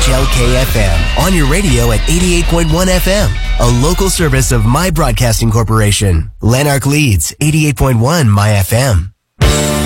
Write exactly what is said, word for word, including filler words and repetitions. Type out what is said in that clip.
H L K F M, on your radio at eighty-eight point one F M, a local service of My Broadcasting Corporation. Lanark Leeds, eighty-eight point one My F M.